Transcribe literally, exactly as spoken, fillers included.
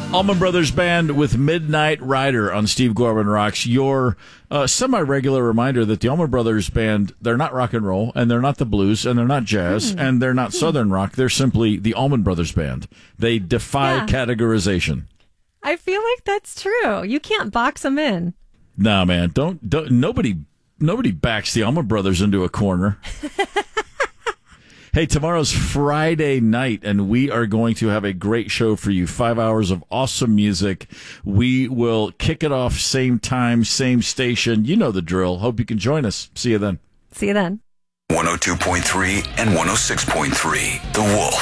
Allman Brothers Band with Midnight Rider on Steve Gorman Rocks. Your uh, semi-regular reminder that the Allman Brothers Band, they're not rock and roll, and they're not the blues, and they're not jazz, hmm. and they're not hmm. Southern rock. They're simply the Allman Brothers Band. They defy yeah. categorization. I feel like that's true. You can't box them in. Nah, man. Don't, don't nobody nobody backs the Allman Brothers into a corner. Hey, tomorrow's Friday night, and we are going to have a great show for you. Five hours of awesome music. We will kick it off same time, same station. You know the drill. Hope you can join us. See you then. See you then. one oh two point three and one oh six point three, The Wolf.